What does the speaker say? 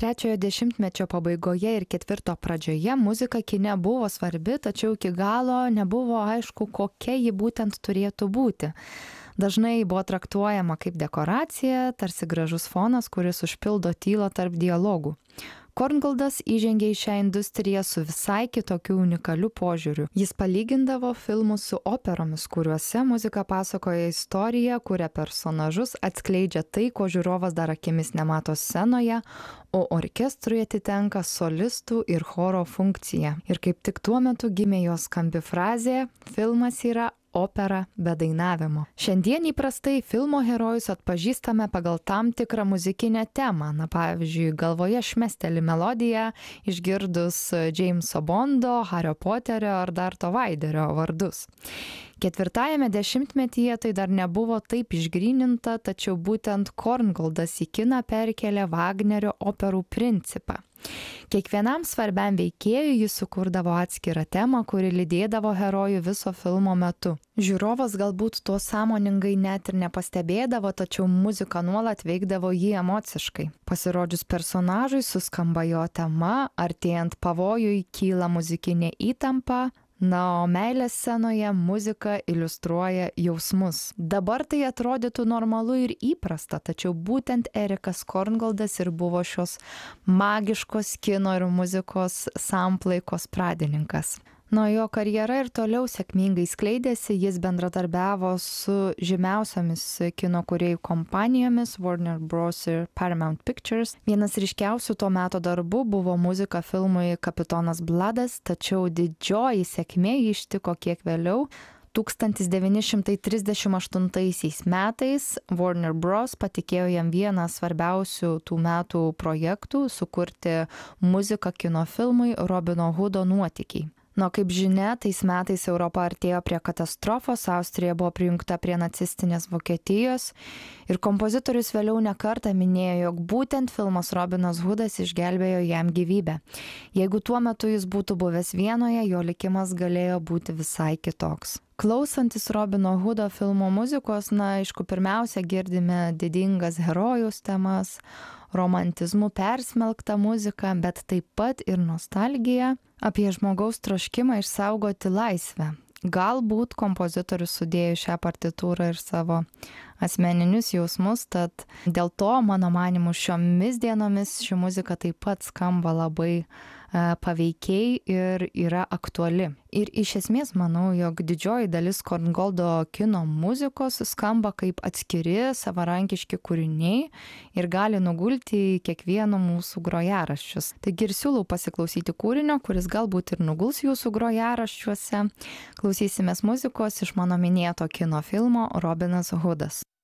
trečiojo dešimtmečio pabaigoje ir ketvirto pradžioje muzika kine buvo svarbi, tačiau iki galo nebuvo aišku, kokia ji būtent turėtų būti. Dažnai buvo traktuojama kaip dekoracija, tarsi gražus fonas, kuris užpildo tylą tarp dialogų. Korngoldas įžengė į šią industriją su visai kitokiu unikaliu požiūriu. Jis palygindavo filmus su operomis, kuriuose muzika pasakoja istoriją, kuria personažus, atskleidžia tai, ko žiūrovas dar akimis nemato scenoje, o orkestrui atitenka solistų ir choro funkcija. Ir kaip tik tuo metu gimė jos skambi frazė: filmas yra opera be dainavimo. Šiandien įprastai filmo herojus atpažįstame pagal tam tikrą muzikinę temą. Na, pavyzdžiui, galvoje šmesteli melodiją išgirdus Jameso Bondo, Hario Poterio ar Darto Vaiderio vardus. Ketvirtajame dešimtmetyje tai dar nebuvo taip išgryninta, tačiau būtent Korngoldas į kiną perkelė Vagnerio operų principą. Kiekvienam svarbiam veikėjui jis sukurdavo atskirą temą, kuri lydėdavo herojų viso filmo metu. Žiūrovas galbūt to sąmoningai net ir nepastebėdavo, tačiau muzika nuolat veikdavo jį emociškai. Pasirodžius personažui suskamba jo tema, artėjant pavojui kyla muzikinė įtampa, na, o meilės scenoje muzika iliustruoja jausmus. Dabar tai atrodytų normalu ir įprasta, tačiau būtent Erikas Korngoldas ir buvo šios magiškos kino ir muzikos samplaikos pradininkas. Nuo jo karjera ir toliau sėkmingai skleidėsi, jis bendradarbiavo su žymiausiamis kino kūrėjų kompanijomis Warner Bros. Ir Paramount Pictures. Vienas ryškiausių to meto darbų buvo muzika filmui Kapitonas Bladas, tačiau didžioji sėkmė jį ištiko kiek vėliau. 1938 metais Warner Bros. Patikėjo jam vieną svarbiausių tų metų projektų sukurti muziką kino filmui Robino Hudo nuotykiai. Na, kaip žinia, tais metais Europa artėjo prie katastrofos, Austrija buvo prijungta prie nacistinės Vokietijos ir kompozitorius vėliau nekartą minėjo, jog būtent filmas Robinas Hudas išgelbėjo jam gyvybę. Jeigu tuo metu jis būtų buvęs Vienoje, jo likimas galėjo būti visai kitoks. Klausantis Robino Hudo filmo muzikos, na, aišku, pirmiausia girdime didingas herojaus temas, romantizmu persmelktą muziką, bet taip pat ir nostalgiją apie žmogaus troškimą išsaugoti laisvę. Galbūt kompozitorius sudėjo šią partitūrą ir savo asmeninius jausmus, tad dėl to, mano manymu, šiomis dienomis ši muzika taip pat skamba labai paveikiai ir yra aktuali. Ir iš esmės manau, jog didžioji dalis Korngoldo kino muzikos skamba kaip atskiri savarankiški kūriniai ir gali nugulti į kiekvieno mūsų grojaraščius. Taigi ir siūlau pasiklausyti kūrinio, kuris galbūt ir nuguls jūsų grojaraščiuose. Klausysimės muzikos iš mano minėto kino filmo Robinas Hudas.